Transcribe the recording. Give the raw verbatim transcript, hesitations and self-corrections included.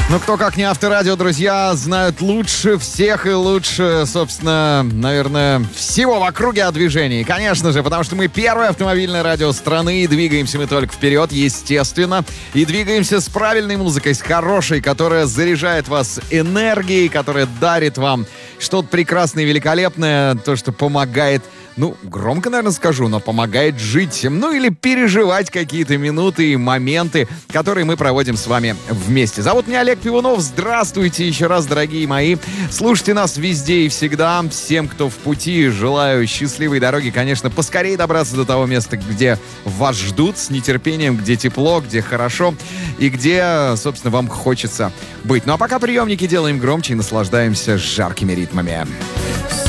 Ну, кто как не Авторадио, друзья, знают лучше всех и лучше, собственно, наверное, всего в округе о движении. Конечно же, потому что мы первое автомобильное радио страны, и двигаемся мы только вперед, естественно. И двигаемся с правильной музыкой, с хорошей, которая заряжает вас энергией, которая дарит вам что-то прекрасное и великолепное, то, что помогает, ну, громко, наверное, скажу, но помогает жить, ну, или переживать какие-то минуты и моменты, которые мы проводим с вами вместе. Зовут меня Олег Пивунов. Здравствуйте еще раз, дорогие мои. Слушайте нас везде и всегда. Всем, кто в пути, желаю счастливой дороги, конечно, поскорее добраться до того места, где вас ждут с нетерпением, где тепло, где хорошо и где, собственно, вам хочется быть. Ну, а пока приемники делаем громче и наслаждаемся жаркими ритмами.